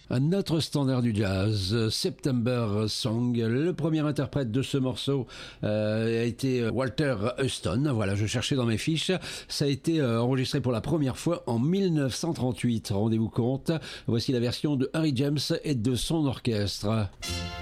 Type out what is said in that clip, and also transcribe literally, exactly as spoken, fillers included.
Un autre standard du jazz, September Song. Le premier interprète de ce morceau euh, a été Walter Huston. Voilà, je cherchais dans mes fiches. Ça a été euh, enregistré pour la première fois en mille neuf cent trente-huit. Rendez-vous compte. Voici la version de Harry James et de son orchestre.